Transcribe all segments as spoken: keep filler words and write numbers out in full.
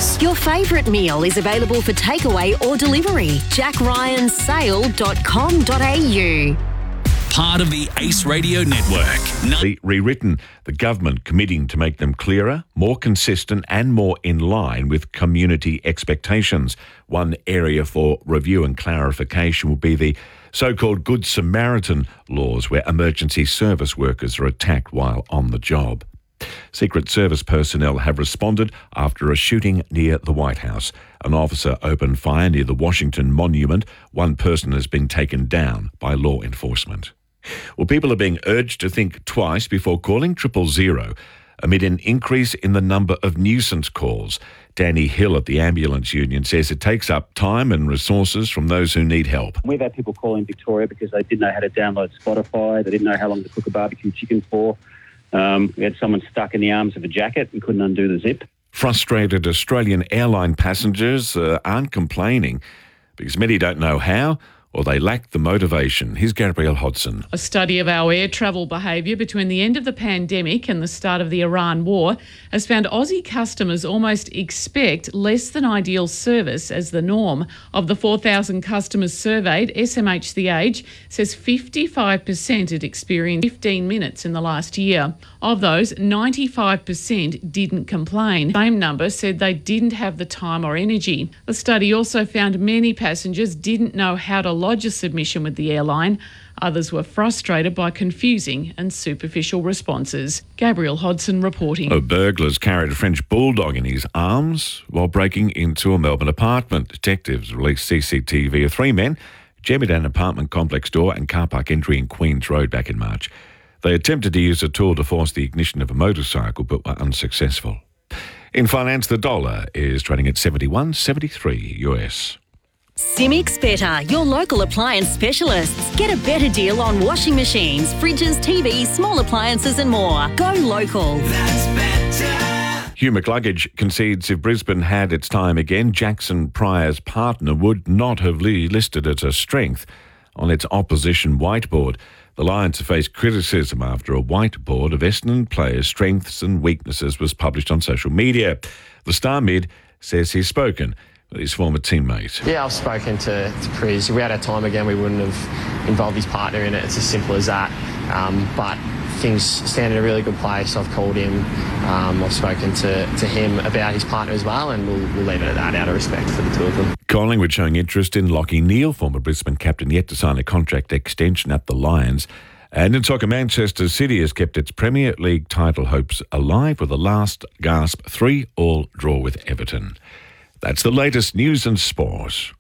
Sales. Your favourite meal is available for takeaway or delivery. jack ryan sale dot com dot a u. Part of the Ace Radio Network. No- Rewritten, the government committing to make them clearer, more consistent and more in line with community expectations. One area for review and clarification will be the so-called Good Samaritan laws, where emergency service workers are attacked while on the job. Secret Service personnel have responded after a shooting near the White House. An officer opened fire near the Washington Monument. One person has been taken down by law enforcement. Well, people are being urged to think twice before calling triple zero amid an increase in the number of nuisance calls. Danny Hill at the Ambulance Union says it takes up time and resources from those who need help. We've had people call in Victoria because they didn't know how to download Spotify, they didn't know how long to cook a barbecue chicken for. Um, we had someone stuck in the arms of a jacket and couldn't undo the zip. Frustrated Australian airline passengers uh, aren't complaining because many don't know how or they lack the motivation. Here's Gabrielle Hodson. A study of our air travel behaviour between the end of the pandemic and the start of the Iran war has found Aussie customers almost expect less than ideal service as the norm. Of the four thousand customers surveyed, S M H The Age says fifty-five percent had experienced fifteen minutes in the last year. Of those, ninety-five percent didn't complain. The same number said they didn't have the time or energy. The study also found many passengers didn't know how to lodge a submission with the airline. Others were frustrated by confusing and superficial responses. Gabrielle Hodson reporting. A burglar's carried a French bulldog in his arms while breaking into a Melbourne apartment. Detectives released C C T V of three men jammed an apartment complex door and car park entry in Queens Road back in March. They attempted to use a tool to force the ignition of a motorcycle but were unsuccessful. In finance, the dollar is trading at seventy-one seventy-three U S. Simics Better, your local appliance specialists. Get a better deal on washing machines, fridges, T Vs, small appliances and more. Go local. That's better. Hugh McCluggage concedes if Brisbane had its time again, Jackson Pryor's partner would not have listed it as strength on its opposition whiteboard. The Lions have faced criticism after a whiteboard of Essendon players' strengths and weaknesses was published on social media. The Star Mid says he's spoken with his former teammate. Yeah, I've spoken to, to Chris. If we had our time again, we wouldn't have involved his partner in it. It's as simple as that. Um, but things stand in a really good place. I've called him. Um, I've spoken to, to him about his partner as well, and we'll, we'll leave it at that out of respect for the two of them. Collingwood showing interest in Lachie Neale, former Brisbane captain, yet to sign a contract extension at the Lions. And in soccer, Manchester City has kept its Premier League title hopes alive with a last gasp three all draw with Everton. That's the latest news and sport.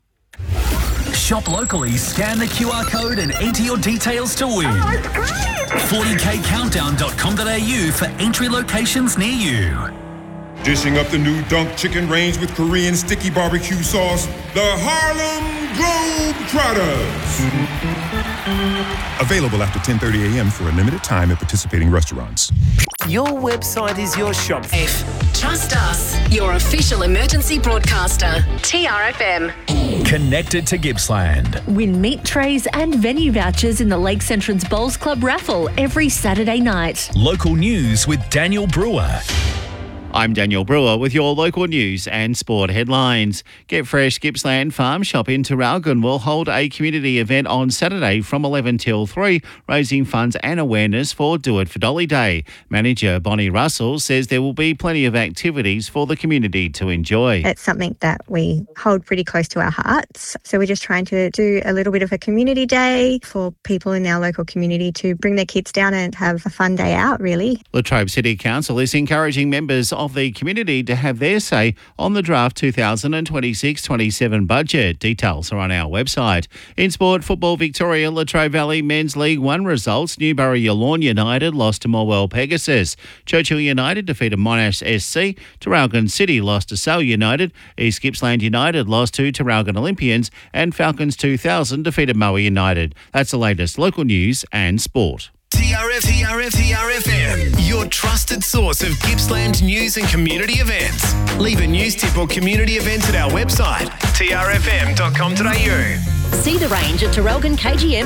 Shop locally, scan the Q R code and enter your details to win. Oh, forty k countdown dot com dot a u for entry locations near you. Dishing up the new Dunk Chicken range with Korean sticky barbecue sauce, the Harlem Globetrotters. Available after ten thirty a.m. for a limited time at participating restaurants. Your website is your shop. Trust us, your official emergency broadcaster. T R F M. Connected to Gippsland. Win meat trays and venue vouchers in the Lakes Entrance Bowls Club raffle every Saturday night. Local news with Daniel Brewer. I'm Daniel Brewer with your local news and sport headlines. Get Fresh Gippsland Farm Shop in Traralgon will hold a community event on Saturday from eleven till three, raising funds and awareness for Do It for Dolly Day. Manager Bonnie Russell says there will be plenty of activities for the community to enjoy. It's something that we hold pretty close to our hearts. So we're just trying to do a little bit of a community day for people in our local community to bring their kids down and have a fun day out, really. Latrobe City Council is encouraging members of the community to have their say on the draft two thousand twenty-six twenty-seven budget. Details are on our website. In sport, football, Victoria, Latrobe Valley Men's League One results. Newbury-Yallourn United lost to Morwell Pegasus. Churchill United defeated Monash S C. Traralgon City lost to Sale United. East Gippsland United lost to Traralgon Olympians. And Falcons two thousand defeated Moa United. That's the latest local news and sport. T R F, T R F, T R F M, your trusted source of Gippsland news and community events. Leave a news tip or community event at our website, T R F M dot com dot a u. See the range at Traralgon K G M